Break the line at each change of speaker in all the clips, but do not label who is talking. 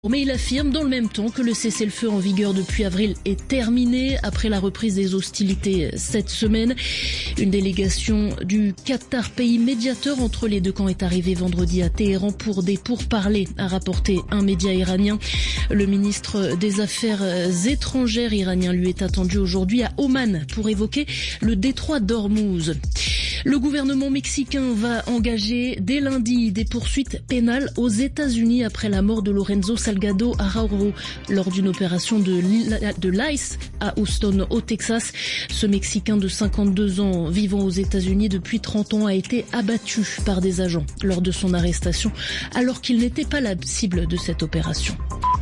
Mais il affirme dans le même temps que le cessez-le-feu en vigueur depuis avril est terminé après la reprise des hostilités cette semaine. Une délégation du Qatar, pays médiateur entre les deux camps, est arrivée vendredi à Téhéran pour des pourparlers, a rapporté un média iranien. Le ministre des Affaires étrangères iranien lui est attendu aujourd'hui à Oman pour évoquer le détroit d'Ormuz. Le gouvernement mexicain va engager dès lundi des poursuites pénales aux États-Unis après la mort de Lorenzo Salgado Araujo lors d'une opération de l'ICE à Houston, au Texas. Ce Mexicain de 52 ans vivant aux États-Unis depuis 30 ans a été abattu par des agents lors de son arrestation alors qu'il n'était pas la cible de cette opération.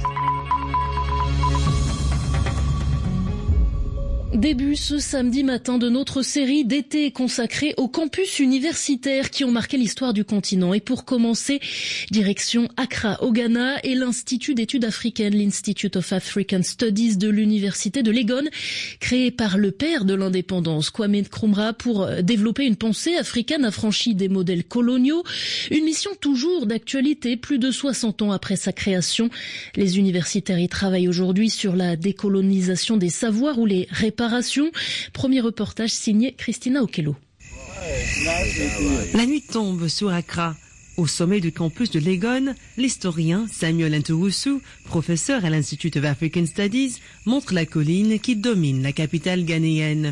Début ce samedi matin de notre série d'été consacrée aux campus universitaires qui ont marqué l'histoire du continent. Et pour commencer, direction Accra au Ghana et l'Institut d'études africaines, l'Institute of African Studies de l'Université de Legon, créé par le père de l'indépendance, Kwame Nkrumah, pour développer une pensée africaine affranchie des modèles coloniaux. Une mission toujours d'actualité, plus de 60 ans après sa création. Les universitaires y travaillent aujourd'hui sur la décolonisation des savoirs ou les réparations. Premier reportage signé Christina Okello.
La nuit tombe sur Accra. Au sommet du campus de Legon, l'historien Samuel Ntouroussou, professeur à l'Institute of African Studies, montre la colline qui domine la capitale ghanéenne.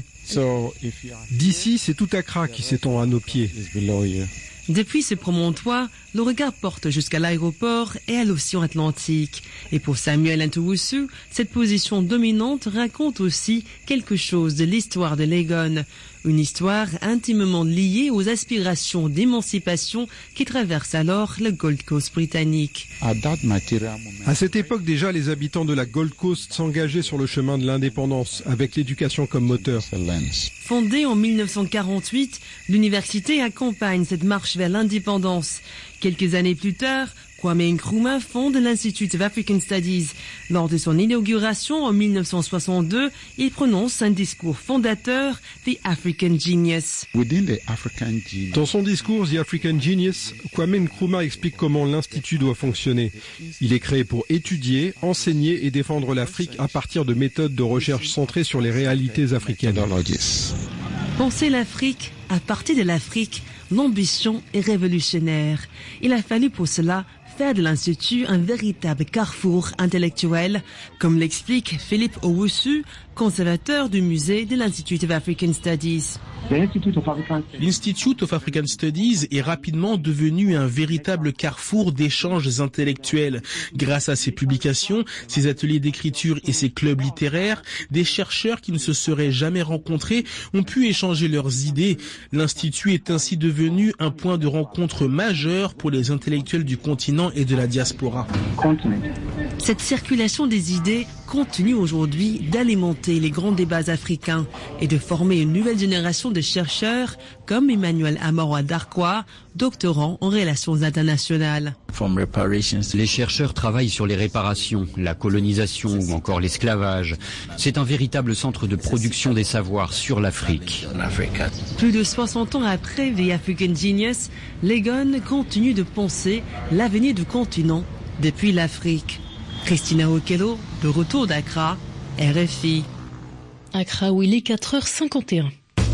D'ici, c'est tout Accra qui s'étend à nos pieds.
Depuis ce promontoire, le regard porte jusqu'à l'aéroport et à l'océan Atlantique. Et pour Samuel Ntouroussou, cette position dominante raconte aussi quelque chose de l'histoire de Legon. Une histoire intimement liée aux aspirations d'émancipation qui traversent alors le Gold Coast britannique.
À cette époque déjà, les habitants de la Gold Coast s'engageaient sur le chemin de l'indépendance, avec l'éducation comme moteur.
Fondée en 1948, l'université accompagne cette marche vers l'indépendance. Quelques années plus tard, Kwame Nkrumah fonde l'Institute of African Studies. Lors de son inauguration en 1962, il prononce un discours fondateur, The African Genius.
Dans son discours, The African Genius, Kwame Nkrumah explique comment l'Institut doit fonctionner. Il est créé pour étudier, enseigner et défendre l'Afrique à partir de méthodes de recherche centrées sur les réalités africaines.
Penser l'Afrique à partir de l'Afrique, l'ambition est révolutionnaire. Il a fallu pour cela faire de l'Institut un véritable carrefour intellectuel, comme l'explique Philippe Owusu, conservateur du musée de l'Institute of African Studies.
L'Institute of African Studies est rapidement devenu un véritable carrefour d'échanges intellectuels. Grâce à ses publications, ses ateliers d'écriture et ses clubs littéraires, des chercheurs qui ne se seraient jamais rencontrés ont pu échanger leurs idées. L'Institut est ainsi devenu un point de rencontre majeur pour les intellectuels du continent et de la diaspora.
Cette circulation des idées continue aujourd'hui d'alimenter les grands débats africains et de former une nouvelle génération de chercheurs comme Emmanuel Amaro Darkwa, doctorant en relations internationales.
Les chercheurs travaillent sur les réparations, la colonisation ou encore l'esclavage. C'est un véritable centre de production des savoirs sur l'Afrique.
Plus de 60 ans après The African Genius, Legon continue de penser l'avenir du continent depuis l'Afrique. Christina Okello, de retour d'Accra, RFI.
Accra où il est 4h51.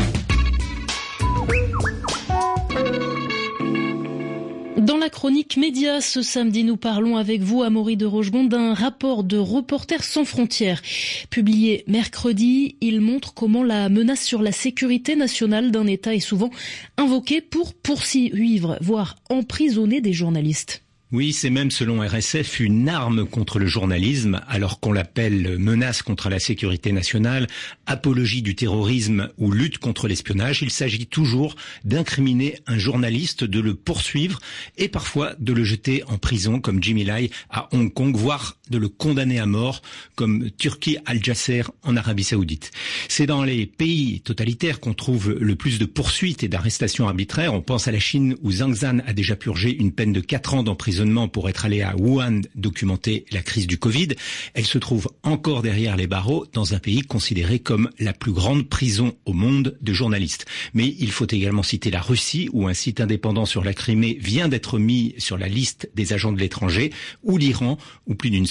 Dans la chronique média ce samedi, nous parlons avec vous, Amaury de Rochegonde, d'un rapport de Reporters sans frontières. Publié mercredi, il montre comment la menace sur la sécurité nationale d'un État est souvent invoquée pour poursuivre, voire emprisonner des journalistes.
Oui, c'est même, selon RSF, une arme contre le journalisme, alors qu'on l'appelle menace contre la sécurité nationale, apologie du terrorisme ou lutte contre l'espionnage. Il s'agit toujours d'incriminer un journaliste, de le poursuivre et parfois de le jeter en prison, comme Jimmy Lai à Hong Kong, voire de le condamner à mort, comme Turki Al-Jasser en Arabie Saoudite. C'est dans les pays totalitaires qu'on trouve le plus de poursuites et d'arrestations arbitraires. On pense à la Chine, où Zhang Zhan a déjà purgé une peine de 4 ans d'emprisonnement pour être allée à Wuhan documenter la crise du Covid. Elle se trouve encore derrière les barreaux dans un pays considéré comme la plus grande prison au monde de journalistes. Mais il faut également citer la Russie, où un site indépendant sur la Crimée vient d'être mis sur la liste des agents de l'étranger, ou l'Iran, où plus d'une